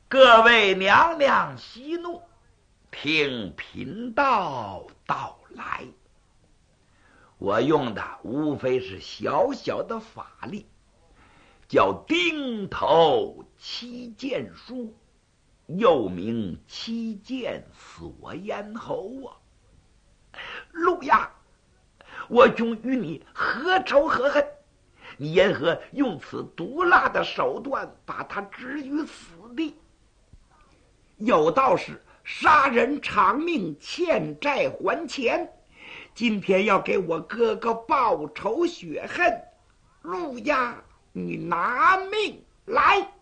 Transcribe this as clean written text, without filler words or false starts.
各位娘娘息怒，听贫道道来。我用的无非是小小的法力，叫钉头七剑术，又名七剑锁咽喉啊。陆亚，我兄与你何仇何恨？你言何用此毒辣的手段把他置于死地？有道是杀人偿命，欠债还钱。今天要给我哥哥报仇雪恨，陆亚，你拿命来！